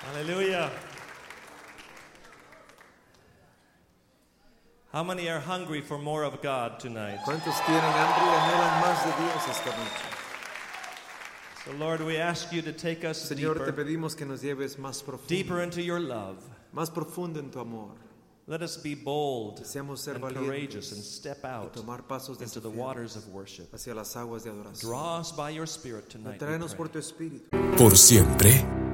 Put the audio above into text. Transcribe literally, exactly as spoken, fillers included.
Hallelujah. How many are hungry for more of God tonight? ¿Cuántos tienen hambre y anhelan más de Dios esta noche? So Lord, we ask you to take us Señor, te deeper, pedimos que nos lleves más profundo, deeper into your love. más profundo en tu amor. Let us be bold Deseamos ser and valientes courageous and step y out tomar pasos into the desafiantes waters of worship. hacia las aguas de adoración. Draw us by your Spirit tonight. we Tráenos pray. por tu espíritu. Por siempre,